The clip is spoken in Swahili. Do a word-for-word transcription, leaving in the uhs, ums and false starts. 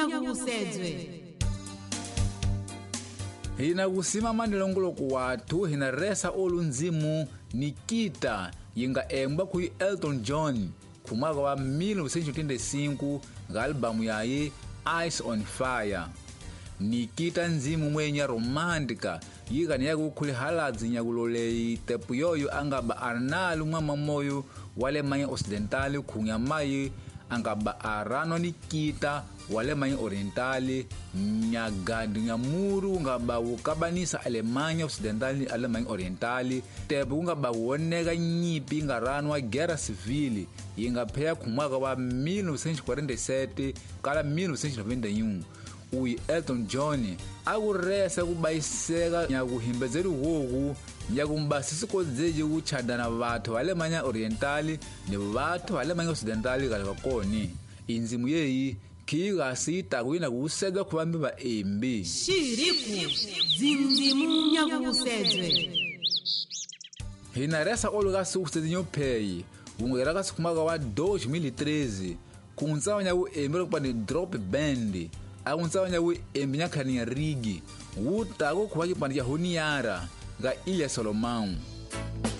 nyakusedzwe. Hina kusimama ndilongulo kuwatu hina resa olu nzimu Nikita yinga emba kuyi Elton John kumwaka wa mille neuf cent soixante-cinq nga albamu yayi Ice on Fire. Nikita nzimu mwenya romantika yiga niya kukhuli haladzi nyakulolei tepu yoyo angaba arnalu mwama moyo wale manya occidentali kunya mayi angaba arano Nikita wale manya orientali nyagandi nyamuru ngaba ukabanisa Alemanya occidentali Alemanya orientali tepu ngaba wonega nyipi ngarano wa guerra civile yinga pheya kumwaka wa mille neuf cent quarante-sept kala mille neuf cent noventa e um. Uyi Elton John akuresa kubayiseka nyakuhimbezeli woku nyakumbasisi kodzeje kuchadana vathu valemanya orientali ni vathu valemanya occidentali kali kakoni. Inzimu yeyi khiga sita kuina kusedwa kuvambi va embi Shiriku zinzimu nyakusedzwe. Hina resa oluka sukusezi nyopheyi ungera kasikumaka wa dois mil e treze kuntsawa nyaku embi lokupani drop band akuntsawa nyaku embi nyakhani ya rigi wutako kuwa kipandi ya Honiara nga Ilha Solomão.